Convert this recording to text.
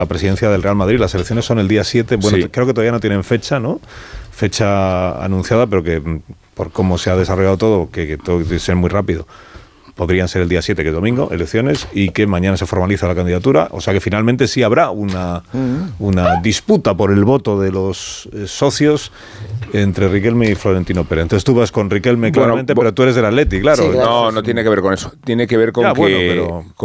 la presidencia del Real Madrid. Las elecciones son el día 7. Bueno, sí. Creo que todavía no tienen fecha, ¿no? Fecha anunciada, pero que por cómo se ha desarrollado todo, que todo tiene que ser muy rápido, podrían ser el día 7, que es domingo, elecciones, y que mañana se formaliza la candidatura. O sea que finalmente sí habrá una disputa por el voto de los socios entre Riquelme y Florentino Pérez. Entonces tú vas con Riquelme claramente, pero tú eres del Atleti, claro. Sí, claro. No tiene que ver con eso. Tiene que ver con que...